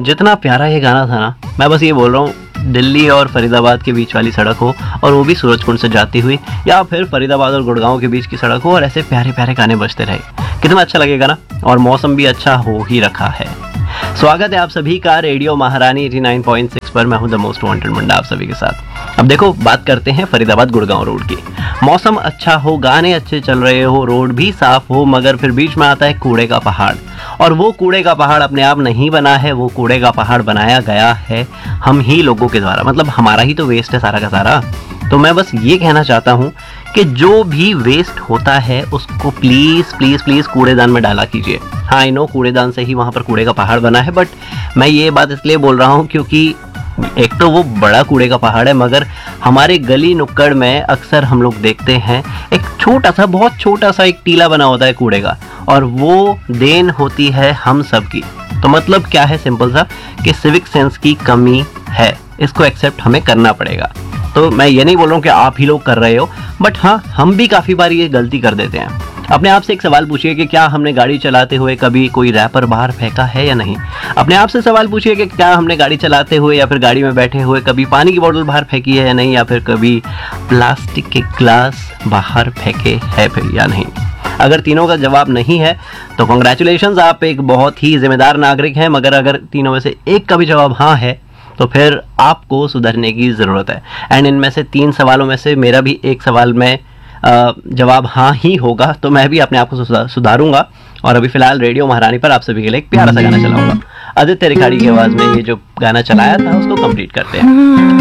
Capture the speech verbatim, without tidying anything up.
जितना प्यारा ये गाना था ना, मैं बस ये बोल रहा हूँ, दिल्ली और फरीदाबाद के बीच वाली सड़क हो और वो भी सूरजकुंड से जाती हुई, या फिर फरीदाबाद और गुड़गांव के बीच की सड़क हो और ऐसे प्यारे प्यारे गाने बजते रहे, कितना अच्छा लगेगा ना। और मौसम भी अच्छा हो ही रखा है। स्वागत है आप सभी का रेडियो महारानी नवासी पॉइंट सिक्स पर। मैं हूं द मोस्ट वांटेड मुंडा आप सभी के साथ। अब देखो, बात करते हैं फरीदाबाद गुड़गांव रोड की। मौसम अच्छा हो, गाने अच्छे चल रहे हो, रोड भी साफ हो, मगर फिर बीच में आता है कूड़े का पहाड़। और वो कूड़े का पहाड़ अपने आप नहीं बना है, वो कूड़े का पहाड़ बनाया गया है हम ही लोगों के द्वारा, मतलब हमारा ही तो वेस्ट है सारा का सारा। तो मैं बस ये कहना चाहता हूँ कि जो भी वेस्ट होता है उसको प्लीज़ प्लीज़ प्लीज़ कूड़ेदान में डाला कीजिए। हाँ, आई नो कूड़ेदान से ही वहाँ पर कूड़े का पहाड़ बना है, बट मैं ये बात इसलिए बोल रहा हूँ क्योंकि एक तो वो बड़ा कूड़े का पहाड़ है, मगर हमारे गली नुक्कड़ में अक्सर हम लोग देखते हैं एक छोटा सा, बहुत छोटा सा एक टीला बना होता है कूड़े का, और वो देन होती है हम सब की। तो मतलब क्या है, सिंपल सा, कि सिविक सेंस की कमी है, इसको एक्सेप्ट हमें करना पड़ेगा। तो मैं ये नहीं बोल रहा हूँ कि आप ही लोग कर रहे हो, बट हाँ, हम भी काफ़ी बार ये गलती कर देते हैं। अपने आप से एक सवाल पूछिए कि क्या हमने गाड़ी चलाते हुए कभी कोई रैपर बाहर फेंका है या नहीं। अपने आप से सवाल पूछिए कि क्या हमने गाड़ी चलाते हुए या फिर गाड़ी में बैठे हुए कभी पानी की बोतल बाहर फेंकी है या नहीं, या फिर कभी प्लास्टिक के ग्लास बाहर फेंके है फिर या नहीं। अगर तीनों का जवाब नहीं है तो कॉन्ग्रेचुलेशंस, आप एक बहुत ही जिम्मेदार नागरिक हैं। मगर अगर तीनों में से एक का भी जवाब हाँ है तो फिर आपको सुधरने की ज़रूरत है। एंड इनमें से तीन सवालों में से मेरा भी एक सवाल में जवाब हाँ ही होगा, तो मैं भी अपने आप को सुधारूंगा। और अभी फिलहाल रेडियो महारानी पर आप सभी के लिए एक प्यारा सा गाना चलाऊंगा। आदित्य रिखाड़ी की आवाज़ में ये जो गाना चलाया था उसको कंप्लीट करते हैं।